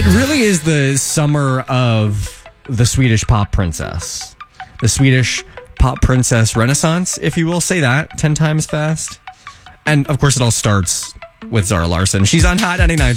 really is the summer of the Swedish pop princess. The Swedish pop princess renaissance, if you will say that 10 times fast. And of course, it all starts with Zara Larsson. She's on Hot 99.7.